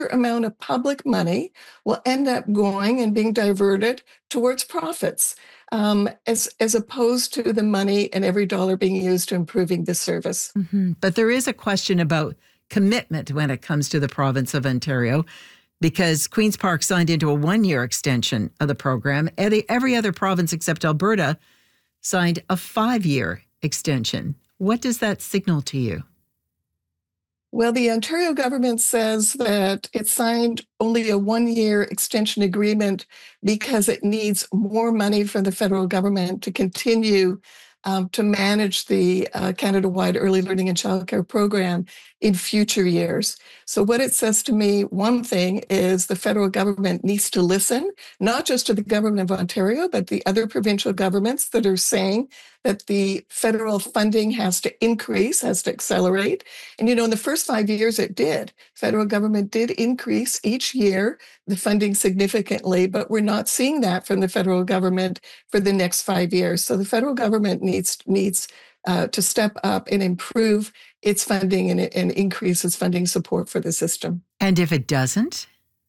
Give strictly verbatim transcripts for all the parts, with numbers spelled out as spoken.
amount of public money will end up going and being diverted towards profits, um, as, as opposed to the money and every dollar being used to improving the service. Mm-hmm. But there is a question about commitment when it comes to the province of Ontario, because Queen's Park signed into a one-year extension of the program. Every other province except Alberta signed a five-year extension. What does that signal to you? Well, the Ontario government says that it signed only a one-year extension agreement because it needs more money from the federal government to continue um, to manage the uh, Canada-wide early learning and childcare program in future years. So what it says to me, one thing is the federal government needs to listen, not just to the government of Ontario, but the other provincial governments that are saying that the federal funding has to increase, has to accelerate. And, you know, in the first five years it did. Federal government did increase each year the funding significantly, but we're not seeing that from the federal government for the next five years. So the federal government needs, needs uh, to step up and improve its funding and, and increase its funding support for the system. And if it doesn't?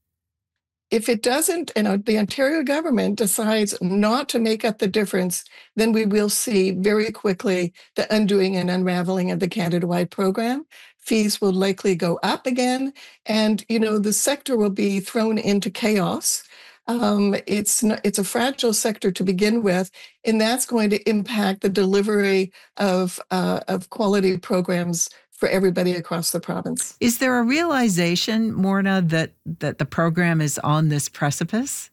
If it doesn't, and the Ontario government decides not to make up the difference, then we will see very quickly the undoing and unraveling of the Canada-wide program. Fees will likely go up again, and you know the sector will be thrown into chaos. Um, it's not, it's a fragile sector to begin with, and that's going to impact the delivery of uh, of quality programs for everybody across the province. Is there a realization, Morna, that, that the program is on this precipice?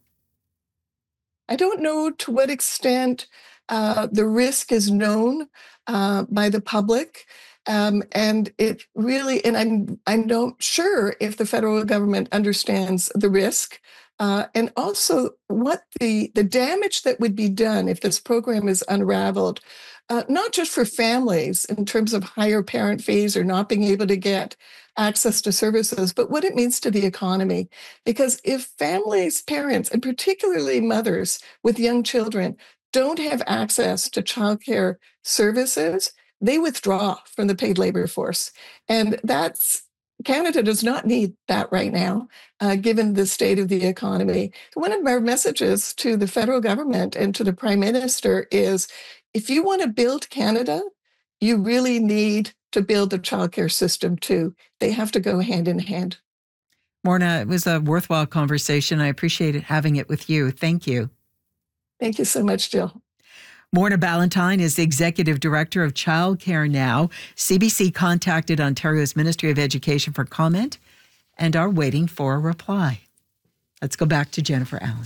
I don't know to what extent uh, the risk is known uh, by the public. Um, and it really, and I'm, I'm not sure if the federal government understands the risk uh, and also what the, the damage that would be done if this program is unraveled. Uh, not just for families in terms of higher parent fees or not being able to get access to services, but what it means to the economy. Because if families, parents, and particularly mothers with young children don't have access to childcare services, they withdraw from the paid labor force. And that's Canada does not need that right now, uh, given the state of the economy. One of our messages to the federal government and to the Prime Minister is, if you want to build Canada, you really need to build the childcare system too. They have to go hand in hand. Morna, it was a worthwhile conversation. I appreciate it, having it with you. Thank you. Thank you so much, Jill. Morna Ballantyne is the Executive Director of Childcare Now. C B C contacted Ontario's Ministry of Education for comment and are waiting for a reply. Let's go back to Jennifer Allen.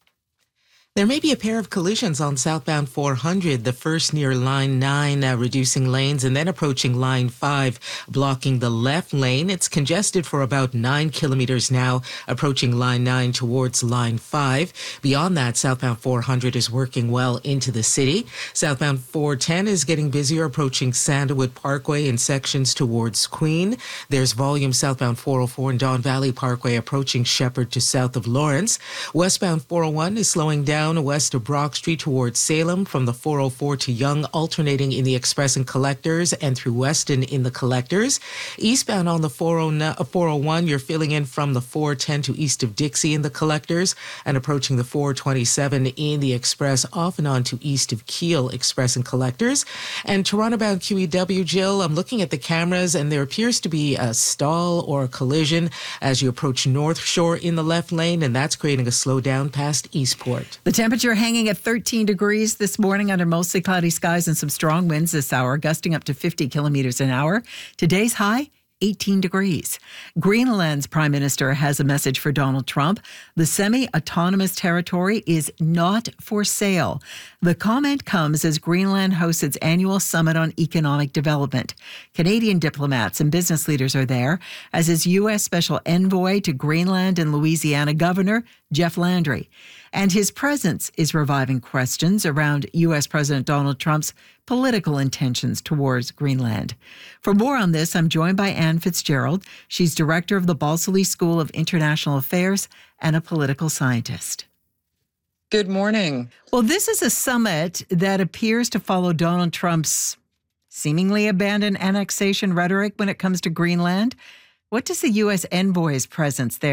There may be a pair of collisions on southbound four hundred, the first near Line nine, uh, reducing lanes, and then approaching Line five, blocking the left lane. It's congested for about nine kilometers now, approaching Line nine towards Line five. Beyond that, southbound four hundred is working well into the city. Southbound four ten is getting busier, approaching Sandalwood Parkway in sections towards Queen. There's volume southbound four oh four and Don Valley Parkway approaching Shepherd to south of Lawrence. Westbound four oh one is slowing down west of Brock Street towards Salem from the four oh four to Yonge, alternating in the Express and Collectors and through Weston in the Collectors. Eastbound on the four oh one, you're filling in from the four ten to east of Dixie in the Collectors and approaching the four twenty-seven in the Express off and on to east of Keele, Express and Collectors. And Toronto-bound Q E W, Jill, I'm looking at the cameras and there appears to be a stall or a collision as you approach North Shore in the left lane, and that's creating a slowdown past Eastport. The temperature hanging at thirteen degrees this morning under mostly cloudy skies and some strong winds this hour, gusting up to fifty kilometers an hour. Today's high, eighteen degrees. Greenland's Prime Minister has a message for Donald Trump. The semi-autonomous territory is not for sale. The comment comes as Greenland hosts its annual summit on economic development. Canadian diplomats and business leaders are there, as is U S Special Envoy to Greenland and Louisiana Governor Jeff Landry. And his presence is reviving questions around U S President Donald Trump's political intentions towards Greenland. For more on this, I'm joined by Anne Fitzgerald. She's director of the Balsillie School of International Affairs and a political scientist. Good morning. Well, this is a summit that appears to follow Donald Trump's seemingly abandoned annexation rhetoric when it comes to Greenland. What does the U S envoy's presence there